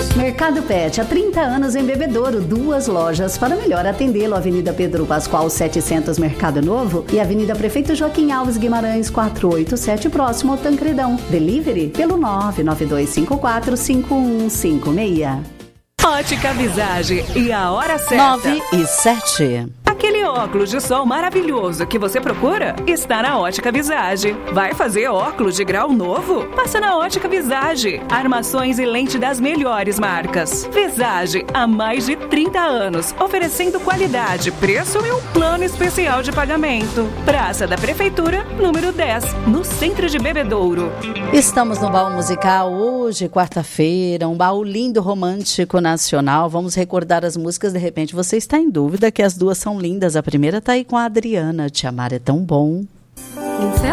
Mercado Pet, há 30 anos em Bebedouro, 2 lojas para melhor atendê-lo. Avenida Pedro Pascoal 700, Mercado Novo, e Avenida Prefeito Joaquim Alves Guimarães 487, próximo ao Tancredão. Delivery pelo 992545156. Ótica Visage e a hora certa. 9h07. Aquele óculos de sol maravilhoso que você procura está na Ótica Visage. Vai fazer óculos de grau novo? Passa na Ótica Visage. Armações e lente das melhores marcas. Visage, há mais de 30 anos, oferecendo qualidade, preço e um plano especial de pagamento. Praça da Prefeitura, número 10, no centro de Bebedouro. Estamos no Baú Musical hoje, quarta-feira, um baú lindo, romântico, nacional. Vamos recordar as músicas. De repente você está em dúvida que as duas são lindas. A primeira tá aí com a Adriana. Te amar é tão bom.